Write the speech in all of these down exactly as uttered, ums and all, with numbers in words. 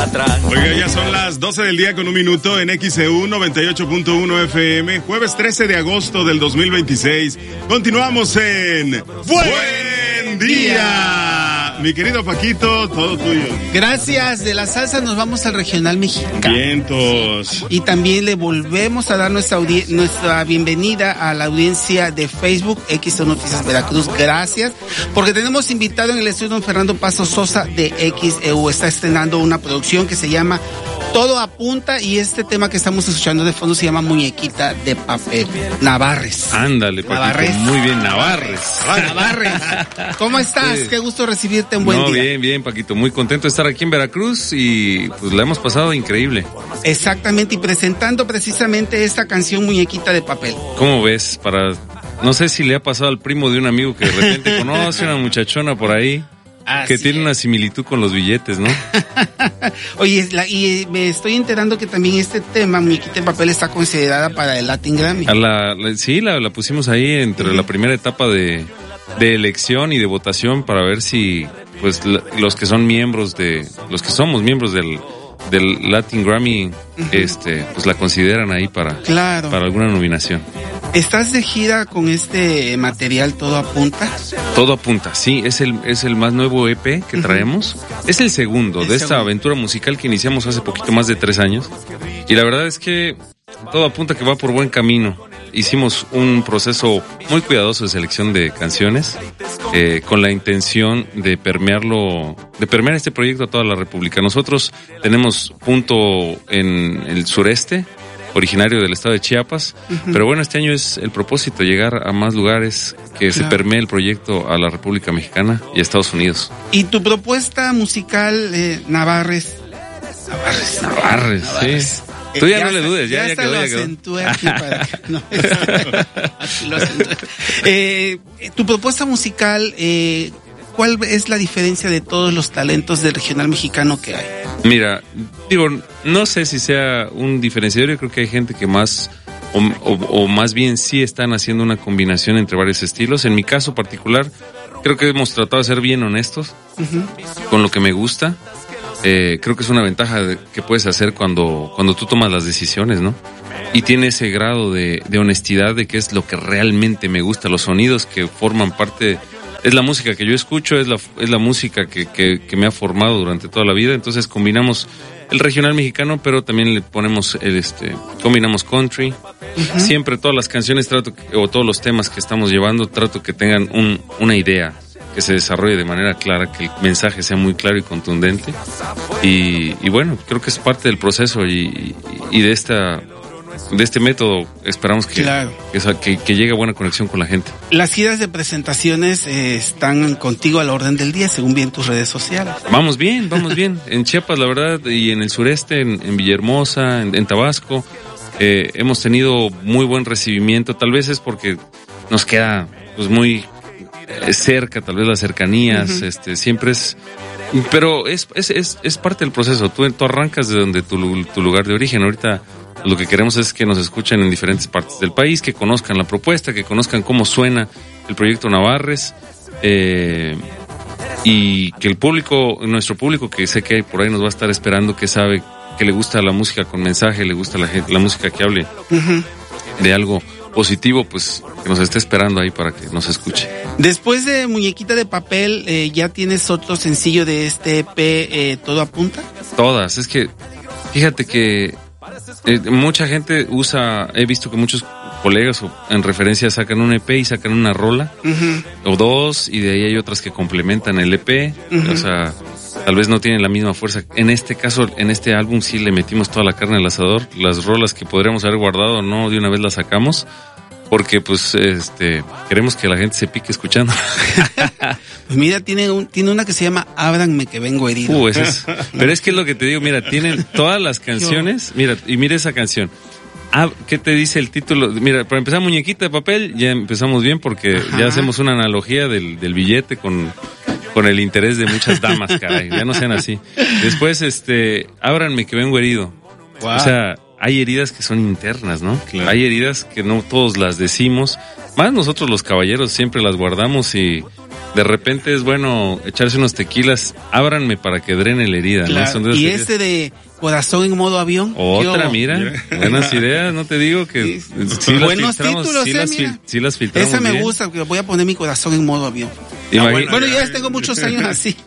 atrás. Oiga, ya son las doce del día con un minuto en X E U noventa y ocho punto uno F M, jueves trece de agosto del dos mil veintiséis. Continuamos en Buen Día. Mi querido Paquito, todo tuyo. Gracias. De la salsa nos vamos al regional mexicano. Vientos. Y también le volvemos a dar nuestra, audi- nuestra bienvenida a la audiencia de Facebook, X E U Noticias Veracruz. Gracias, porque tenemos invitado en el estudio don Fernando Paso Sosa de X E U. Está estrenando una producción que se llama Todo Apunta, y este tema que estamos escuchando de fondo se llama Muñequita de Papel. Navarres. Ándale, Paquito. Navarres. Muy bien, Navarres. Navarres. ¿Cómo estás? Sí. Qué gusto recibirte en Buen no, Día. Bien, bien, Paquito. Muy contento de estar aquí en Veracruz y pues la hemos pasado increíble. Exactamente, y presentando precisamente esta canción Muñequita de Papel. ¿Cómo ves? Para, no sé si le ha pasado al primo de un amigo que de repente conoce una muchachona por ahí. Así que tiene es. una similitud con los billetes, ¿no? Oye, la, y me estoy enterando que también este tema, Muñequita de Papel, está considerada para el Latin Grammy. A la, la- sí, la, la pusimos ahí entre la primera etapa de, de elección y de votación para ver si, pues, la- los que son miembros de, los que somos miembros del, del Latin Grammy, este, pues la consideran ahí para, Claro. para alguna nominación. ¿Estás de gira con este material Todo Apunta? Todo apunta, sí, es el, es el más nuevo E P que traemos. Es el segundo El de esta segundo. aventura musical que iniciamos hace poquito más de tres años. Y la verdad es que todo apunta que va por buen camino. Hicimos un proceso muy cuidadoso de selección de canciones, eh, con la intención de permearlo, de permear este proyecto a toda la República. Nosotros tenemos punto en el sureste, originario del estado de Chiapas, uh-huh. pero bueno, este año es el propósito, llegar a más lugares, que claro. se permee el proyecto a la República Mexicana y a Estados Unidos. ¿Y tu propuesta musical, eh, Navarres? Navarres, Navarres, Navarres. Sí. Tú ya, ya no le dudes, ya, ya, ya quedó, lo ya quedó. acentué aquí para que no, aquí lo acentué. Eh, tu propuesta musical, eh, ¿cuál es la diferencia de todos los talentos del regional mexicano que hay? Mira, digo, no sé si sea un diferenciador, yo creo que hay gente que más, o, o, o más bien sí están haciendo una combinación entre varios estilos. En mi caso particular, creo que hemos tratado de ser bien honestos uh-huh. con lo que me gusta. Eh, creo que es una ventaja de, que puedes hacer cuando, cuando tú tomas las decisiones, ¿no? Y tiene ese grado de, de honestidad de qué es lo que realmente me gusta, los sonidos que forman parte, es la música que yo escucho, es la, es la música que, que, que me ha formado durante toda la vida. Entonces combinamos el regional mexicano, pero también le ponemos el, este, combinamos country. Uh-huh. Siempre todas las canciones trato, o todos los temas que estamos llevando, trato que tengan un, una idea, que se desarrolle de manera clara, que el mensaje sea muy claro y contundente. Y, y bueno, creo que es parte del proceso y, y de esta de este método esperamos que, claro. que, que, que llegue a buena conexión con la gente. Las giras de presentaciones eh, están contigo a la orden del día, según bien tus redes sociales. Vamos bien, vamos bien. En Chiapas, la verdad, y en el sureste, en, en Villahermosa, en, en Tabasco, eh, hemos tenido muy buen recibimiento. Tal vez es porque nos queda pues muy cerca, tal vez las cercanías, uh-huh. este, siempre es, pero es, es, es, es parte del proceso. Tú, tú arrancas de donde tu, tu lugar de origen. Ahorita lo que queremos es que nos escuchen en diferentes partes del país, que conozcan la propuesta, que conozcan cómo suena el proyecto Navarres, eh, y que el público, nuestro público, que sé que por ahí nos va a estar esperando, que sabe que le gusta la música con mensaje, le gusta la, la música que hable uh-huh. de algo positivo, pues que nos esté esperando ahí para que nos escuche. Después de Muñequita de Papel, eh, ¿ya tienes otro sencillo de este E P, eh, Todo Apunta? Todas, es que fíjate que eh, mucha gente usa, he visto que muchos colegas en referencia sacan un E P y sacan una rola uh-huh. o dos, y de ahí hay otras que complementan el E P, uh-huh. o sea, tal vez no tienen la misma fuerza. En este caso, en este álbum sí le metimos toda la carne al asador. Las rolas que podríamos haber guardado, no, de una vez las sacamos, porque pues este queremos que la gente se pique escuchando. Pues mira, tiene un, tiene una que se llama Ábranme que vengo herido. Uh, ese es, pero es que es lo que te digo, mira, tienen todas las canciones, mira, y mira esa canción. Ah, ¿qué te dice el título? Mira, para empezar, Muñequita de Papel, ya empezamos bien porque Ajá. ya hacemos una analogía del, del billete con, con el interés de muchas damas, caray, ya no sean así. Después, este, Ábranme que vengo herido. Wow. O sea, hay heridas que son internas, ¿no? Claro. Hay heridas que no todos las decimos, más nosotros los caballeros siempre las guardamos y, de repente es bueno echarse unos tequilas, ábranme para que drene la herida. Claro. ¿no? Y heridas. este de corazón en modo avión. Otra, mira, mira, buenas ideas, no te digo que sí, sí las buenos filtramos, títulos, sí, eh, las, mira. fil, sí las filtramos Esa me bien. gusta, porque voy a poner mi corazón en modo avión. Ah, bueno, bueno, ya tengo muchos años así.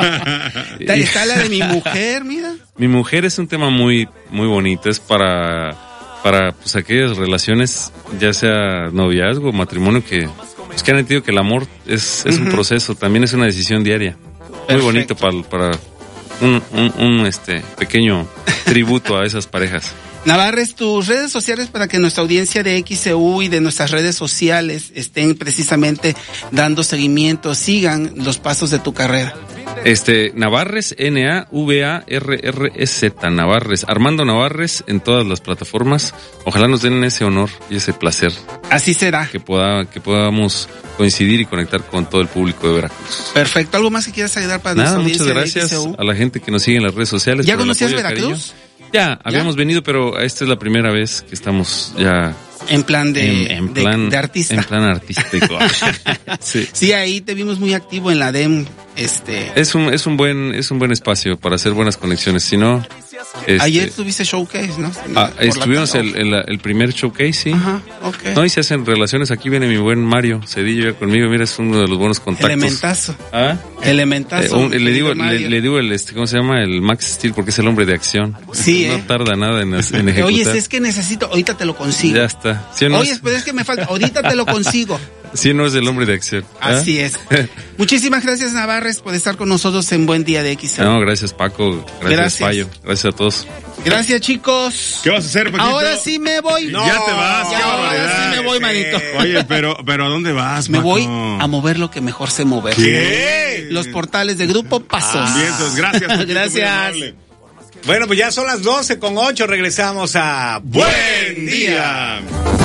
está, está la de mi mujer, mira. Mi mujer es un tema muy, muy bonito, es para, para pues aquellas relaciones, ya sea noviazgo, matrimonio, que, pues, que han entendido que el amor es, es uh-huh. un proceso, también es una decisión diaria. Perfecto. Muy bonito para, para un, un, un este pequeño tributo a esas parejas. Navarres, tus redes sociales para que nuestra audiencia de X E U y de nuestras redes sociales estén precisamente dando seguimiento, sigan los pasos de tu carrera. Este, Navarres, N A V A R R E Z, Navarres, Armando Navarres en todas las plataformas. Ojalá nos den ese honor y ese placer. Así será. Que pueda, que podamos coincidir y conectar con todo el público de Veracruz. Perfecto. ¿Algo más que quieras agregar para Nada, nuestra audiencia? Muchas gracias de X E U? A la gente que nos sigue en las redes sociales. ¿Ya conocías Veracruz? Ya, habíamos ¿Ya? venido, pero esta es la primera vez que estamos ya... En plan de, en, en plan, de, de artista. En plan artístico. sí. sí, ahí te vimos muy activo en la D E M. Este... Es un, es un buen, es un buen espacio para hacer buenas conexiones. Si no, este... ayer tuviste showcase, ¿no? Ah, estuvimos el, el, el primer showcase, sí. Ajá, okay. No, y se hacen relaciones. Aquí viene mi buen Mario Cedillo ya conmigo. Mira, es uno de los buenos contactos. Elementazo. ¿Ah? Elementazo. Eh, un, le digo, le, le digo el, este, ¿cómo se llama? El Max Steel, porque es el hombre de acción. Sí, No eh. tarda nada en, en ejecutar. Oye, si es que necesito, ahorita te lo consigo. Ya está. ¿Sí no Oye, es? pero es que me falta, ahorita te lo consigo. Sí, no es el hombre de acción. ¿Ah? Así es. Muchísimas gracias, Navarres, por estar con nosotros en Buen Día de X E U. No, gracias, Paco. Gracias, gracias. Payo. Gracias a todos. Gracias, chicos. ¿Qué vas a hacer, Paquito? Ahora sí me voy. No, ya te vas. Ya, ahora sí me voy, manito. Oye, pero, pero ¿a dónde vas, Me Paco? voy a mover lo que mejor sé mover. ¿Qué? Los portales de Grupo Pasos. Ah, bien, entonces, gracias. Paquito, gracias. Bueno, pues ya son las doce con ocho. Regresamos a Buen Día.